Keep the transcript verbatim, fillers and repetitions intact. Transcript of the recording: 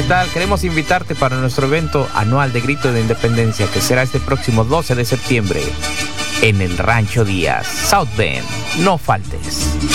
¿Qué tal? Queremos invitarte para nuestro evento anual de Grito de Independencia, que será este próximo doce de septiembre en el Rancho Díaz, South Bend. No faltes.